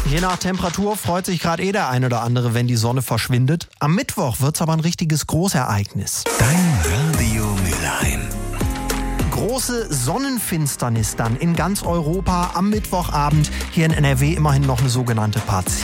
Je nach Temperatur freut sich gerade der ein oder andere, wenn die Sonne verschwindet. Am Mittwoch wird's aber ein richtiges Großereignis. Dein Radio Mülheim. Große Sonnenfinsternis dann in ganz Europa am Mittwochabend. Hier in NRW immerhin noch eine sogenannte Partielle.